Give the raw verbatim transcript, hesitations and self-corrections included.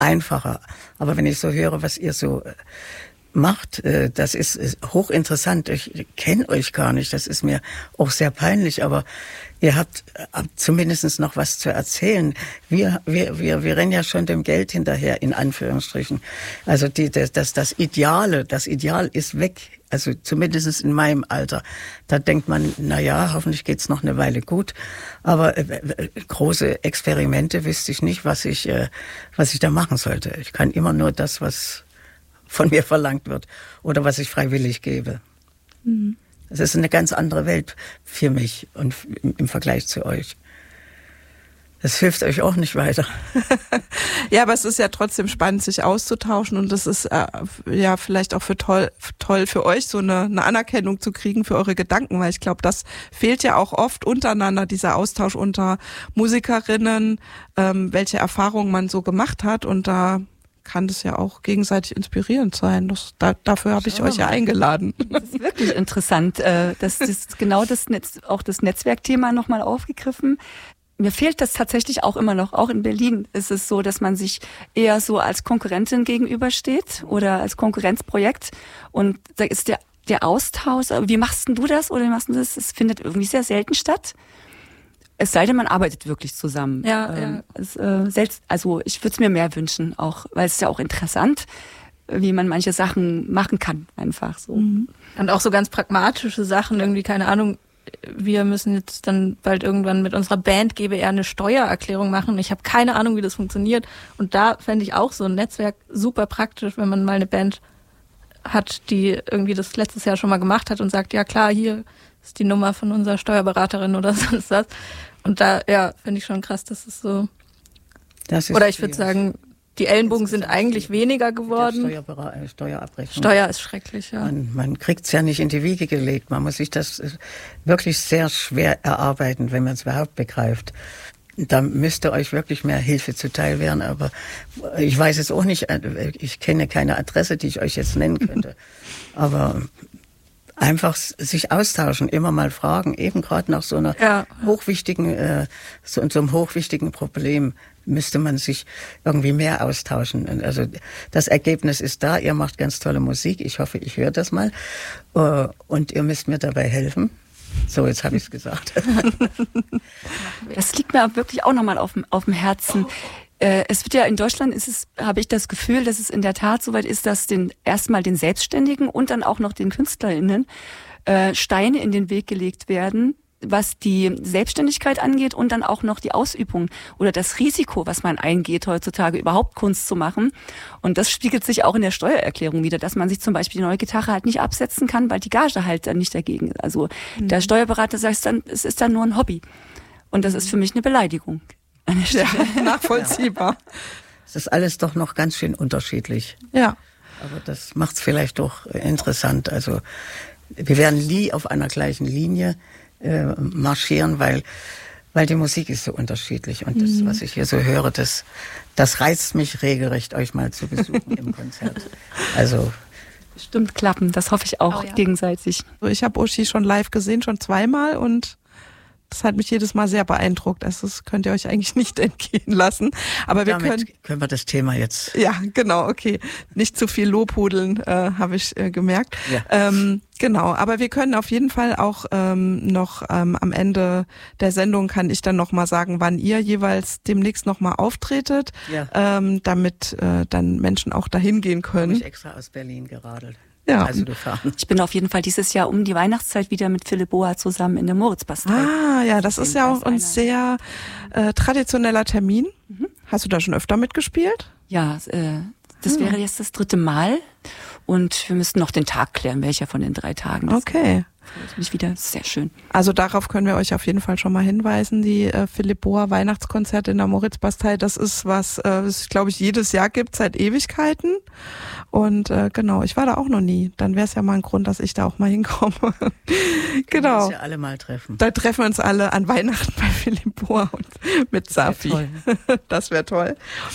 einfacher. Aber wenn ich so höre, was ihr so macht, das ist hochinteressant. Ich kenne euch gar nicht, das ist mir auch sehr peinlich, aber ihr habt zumindest noch was zu erzählen. Wir, wir, wir, wir rennen ja schon dem Geld hinterher, in Anführungsstrichen. Also die, das, das, das Ideale, das Ideal ist weg. Also zumindest in meinem Alter. Da denkt man, na ja, hoffentlich geht's noch eine Weile gut. Aber äh, große Experimente wüsste ich nicht, was ich, äh, was ich da machen sollte. Ich kann immer nur das, was von mir verlangt wird oder was ich freiwillig gebe. Mhm. Es ist eine ganz andere Welt für mich und im, im Vergleich zu euch. Das hilft euch auch nicht weiter. Ja, aber es ist ja trotzdem spannend, sich auszutauschen und das ist äh, ja vielleicht auch für toll, toll für euch, so eine, eine Anerkennung zu kriegen für eure Gedanken, weil ich glaube, das fehlt ja auch oft untereinander, dieser Austausch unter Musikerinnen, ähm, welche Erfahrungen man so gemacht hat und da kann das ja auch gegenseitig inspirierend sein. Das, da, dafür habe ich euch ja eingeladen. Das ist wirklich interessant. Das ist genau das Netz, auch das Netzwerkthema nochmal aufgegriffen. Mir fehlt das tatsächlich auch immer noch. Auch in Berlin ist es so, dass man sich eher so als Konkurrentin gegenübersteht oder als Konkurrenzprojekt. Und da ist der, der Austausch, wie machst denn du das oder wie machst du das? Es findet irgendwie sehr selten statt. Es sei denn, man arbeitet wirklich zusammen. Ja, ähm, ja. Es, äh, selbst, also ich würde es mir mehr wünschen, auch, weil es ist ja auch interessant, wie man manche Sachen machen kann, einfach so. Mhm. Und auch so ganz pragmatische Sachen, irgendwie, keine Ahnung, wir müssen jetzt dann bald irgendwann mit unserer Band G B R eine Steuererklärung machen. Ich habe keine Ahnung, wie das funktioniert. Und da fände ich auch so ein Netzwerk super praktisch, wenn man mal eine Band hat, die irgendwie das letztes Jahr schon mal gemacht hat und sagt, ja klar, hier ist die Nummer von unserer Steuerberaterin oder sonst was. Und da, ja, finde ich schon krass, dass es so... Das ist oder ich würde sagen, die Ellenbogen sind eigentlich weniger geworden. Steuerbera- Steuerabrechnung. Steuer ist schrecklich, ja. Man, man kriegt es ja nicht in die Wiege gelegt. Man muss sich das wirklich sehr schwer erarbeiten, wenn man es überhaupt begreift. Da müsste euch wirklich mehr Hilfe zuteil werden. Aber ich weiß es auch nicht. Ich kenne keine Adresse, die ich euch jetzt nennen könnte. Aber... einfach sich austauschen, immer mal fragen, eben gerade nach so einer ja. hochwichtigen, äh, so, so einem hochwichtigen Problem müsste man sich irgendwie mehr austauschen. Also das Ergebnis ist da, ihr macht ganz tolle Musik, ich hoffe, ich höre das mal äh, und ihr müsst mir dabei helfen. So, jetzt habe ich es gesagt. Das liegt mir wirklich auch nochmal auf dem, auf dem Herzen. Es wird ja in Deutschland, ist es, habe ich das Gefühl, dass es in der Tat soweit ist, dass den erstmal den Selbstständigen und dann auch noch den KünstlerInnen äh, Steine in den Weg gelegt werden, was die Selbstständigkeit angeht und dann auch noch die Ausübung oder das Risiko, was man eingeht, heutzutage überhaupt Kunst zu machen. Und das spiegelt sich auch in der Steuererklärung wieder, dass man sich zum Beispiel die neue Gitarre halt nicht absetzen kann, weil die Gage halt dann nicht dagegen ist. Also mhm. der Steuerberater sagt dann, es ist dann nur ein Hobby. Und das ist für mich eine Beleidigung. Ja, nachvollziehbar. Es ist alles doch noch ganz schön unterschiedlich. Ja. Aber das macht es vielleicht doch interessant. Also wir werden nie auf einer gleichen Linie äh, marschieren, weil, weil die Musik ist so unterschiedlich. Und das, mhm. was ich hier so höre, das, das reizt mich regelrecht, euch mal zu besuchen im Konzert. Also bestimmt klappen, das hoffe ich auch oh, ja. gegenseitig. Ich habe Uschi schon live gesehen, schon zweimal und das hat mich jedes Mal sehr beeindruckt. Also das könnt ihr euch eigentlich nicht entgehen lassen. Aber wir Damit können können wir das Thema jetzt. Ja, genau, okay. Nicht zu viel Lobhudeln, äh, habe ich äh, gemerkt. Ja. Ähm, genau, aber wir können auf jeden Fall auch ähm, noch ähm, am Ende der Sendung kann ich dann noch mal sagen, wann ihr jeweils demnächst noch mal auftretet, ja. ähm, damit äh, dann Menschen auch dahin gehen können. Habe ich extra aus Berlin geradelt. Ja. Also gefahren. Ich bin auf jeden Fall dieses Jahr um die Weihnachtszeit wieder mit Philipp Boa zusammen in der Moritzbastei. Ah, ja, das ist ja auch ein sehr äh, traditioneller Termin. Mhm. Hast du da schon öfter mitgespielt? Ja, äh, das hm. wäre jetzt das dritte Mal. Und wir müssten noch den Tag klären, welcher von den drei Tagen. Das okay. Freut mich wieder, sehr schön. Also darauf können wir euch auf jeden Fall schon mal hinweisen. Die äh, Philipp Boa Weihnachtskonzerte in der Moritzbastei, das ist was, äh, es glaube ich jedes Jahr gibt seit Ewigkeiten. Und äh, genau, ich war da auch noch nie. Dann wäre es ja mal ein Grund, dass ich da auch mal hinkomme. Genau. Können wir uns ja alle mal treffen. Da treffen wir uns alle an Weihnachten bei Philipp Boa und mit Safi. Das wäre toll. Das wäre toll.